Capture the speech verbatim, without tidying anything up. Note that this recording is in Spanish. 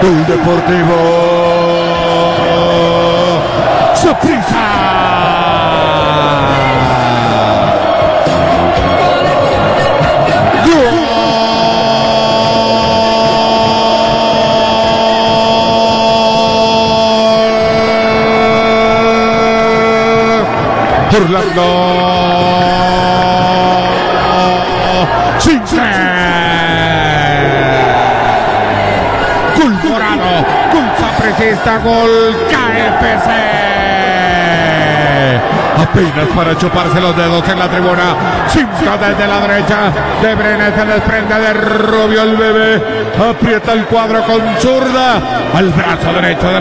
Gol Deportivo Saprissa. Orlando Cinque. Gol morano, gol sapricista, gol K F C. Apenas para chuparse los dedos en la tribuna. Cinco desde la derecha. De Brenes se desprende de Rubio el bebé. Aprieta el cuadro con zurda al brazo derecho de